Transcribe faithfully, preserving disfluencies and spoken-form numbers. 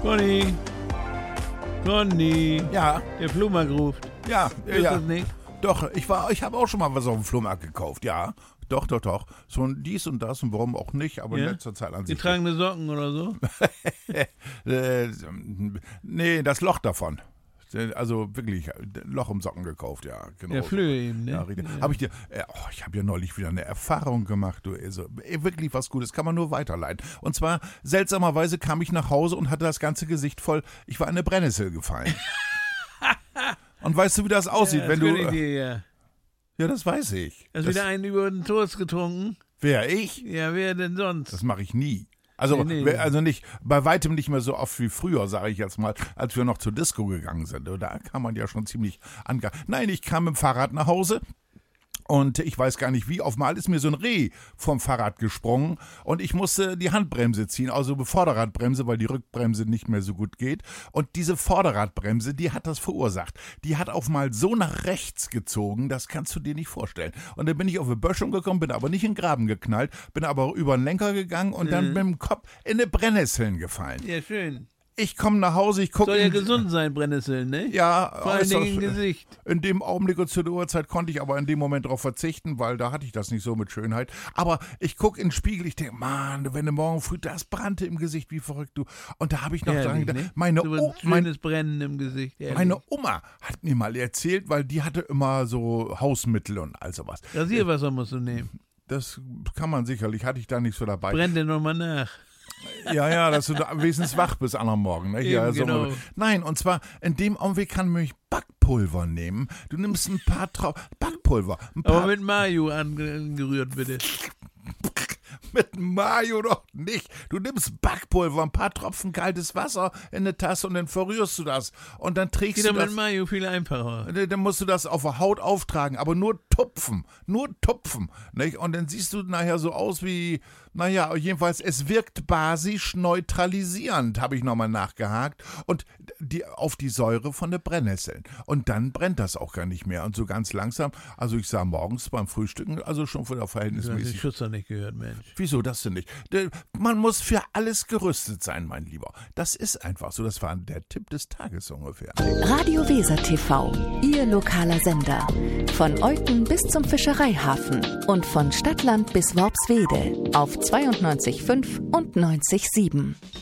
Conny. Conny. Ja. Der Flohmarkt ruft. Ja, Ist ja. das nicht? Doch, ich war, ich habe auch schon mal was auf dem Flohmarkt gekauft, ja. Doch, doch, doch. So ein dies und das und warum auch nicht, aber Ja? in letzter Zeit an sich. Getragene Socken oder so? äh, nee, das Loch davon. Also wirklich, Loch im Socken gekauft, ja. Genau. Der Flöhe eben, ne? Ja, richtig. Ja. Hab ich dir, äh, oh, ich habe ja neulich wieder eine Erfahrung gemacht, du, also, eh, wirklich was Gutes, kann man nur weiterleiten. Und zwar, seltsamerweise kam ich nach Hause und hatte das ganze Gesicht voll, ich war in eine Brennnessel gefallen. Und weißt du, wie das aussieht, Ja, wenn das du... gönn ich dir, ja. Ja, das weiß ich. Hast Das, wieder einen über den Toast getrunken? wer, ich? Ja, wer denn sonst? Das mache ich nie. Also, Nee, nee. wer- also nicht, bei weitem nicht mehr so oft wie früher, sage ich jetzt mal, als wir noch zur Disco gegangen sind. Da kam man ja schon ziemlich ange... Nein, ich kam mit dem Fahrrad nach Hause. Und ich weiß gar nicht wie, auf einmal ist mir so ein Reh vom Fahrrad gesprungen und ich musste die Handbremse ziehen, also die Vorderradbremse, weil die Rückbremse nicht mehr so gut geht. Und diese Vorderradbremse, die hat das verursacht. Die hat auf einmal so nach rechts gezogen, das kannst du dir nicht vorstellen. Und dann bin ich auf eine Böschung gekommen, bin aber nicht in den Graben geknallt, bin aber über den Lenker gegangen und dann Mhm. mit dem Kopf in eine Brennnesseln gefallen. Ja, schön. Ich komme nach Hause, ich gucke... Soll ja gesund sein, Brennnesseln, ne? Ja, Vor allen Dingen im äußerst- Gesicht. in dem Augenblick und zu der Uhrzeit konnte ich aber in dem Moment darauf verzichten, weil da hatte ich das nicht so mit Schönheit. Aber ich gucke in den Spiegel, ich denke, Mann, wenn du morgen früh, das brannte im Gesicht, wie verrückt du. Und da habe ich noch dran Herrlich, gedacht, ne? meine, So o ein mein, schönes Brennen im Gesicht. Herrlich. meine Oma hat mir mal erzählt, weil die hatte immer so Hausmittel und all sowas. Rasierwasser musst du nehmen. Das kann man sicherlich, hatte ich da nicht so dabei. Brenn dir nochmal nach. Ja, ja, dass du da wenigstens wach bist am Morgen. Ne? Ja, Eben, so genau. Nein, und zwar in dem Augenblick kann man nämlich Backpulver nehmen. Du nimmst ein paar Trau Backpulver. Ein paar Aber mit Mayo ange- angerührt, bitte. Mit Mayo doch nicht. Du nimmst Backpulver, ein paar Tropfen kaltes Wasser in eine Tasse und dann verrührst du das. Und dann trägst Geht du doch mit das. Mayo viel einfacher. Dann musst du das auf der Haut auftragen, aber nur tupfen. Nur tupfen. Nicht? Und dann siehst du nachher so aus wie, naja, jedenfalls, es wirkt basisch neutralisierend, habe ich nochmal nachgehakt. Und die, auf die Säure von der Brennnesseln. Und dann brennt das auch gar nicht mehr. Und so ganz langsam, also ich sah morgens beim Frühstücken, also schon von der Du hast den verhältnismäßig. Schützer nicht gehört, Mensch. Wieso das denn nicht? Der- Man muss für alles gerüstet sein, mein Lieber. Das ist einfach so. Das war der Tipp des Tages ungefähr. Radio Weser T V, Ihr lokaler Sender. Von Olten bis zum Fischereihafen und von Stadtland bis Worpswede auf zweiundneunzig Komma fünf und neunzig Komma sieben.